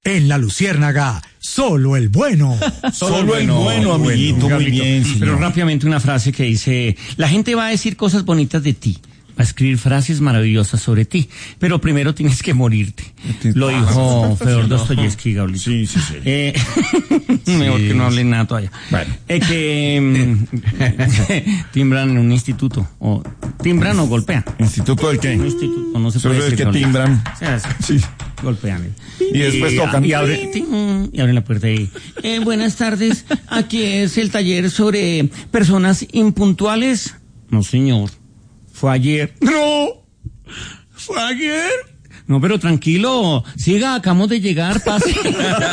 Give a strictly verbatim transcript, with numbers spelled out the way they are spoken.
En La Luciérnaga, solo el bueno. Solo el bueno, amiguito, muy bien, señor. Pero rápidamente una frase que dice, la gente va a decir cosas bonitas de ti, va a escribir frases maravillosas sobre ti, pero primero tienes que morirte. Lo dijo Fedor Dostoyevsky, Gaulito. Sí, sí, sí. Eh, mejor que no hablen nada todavía. Bueno. Es que mm, timbran en un instituto, o timbran o golpean. ¿Instituto del qué? Un instituto, no se Solo puede es decir. que Gaulito. timbran. O sea, eso. Sí. Golpean. Y después tocan. Y, abre, ting, y abren la puerta y... Eh, buenas tardes, aquí es el taller sobre personas impuntuales. No, señor. Fue ayer. No. Fue ayer. No, pero tranquilo. Siga, acabamos de llegar. Pase.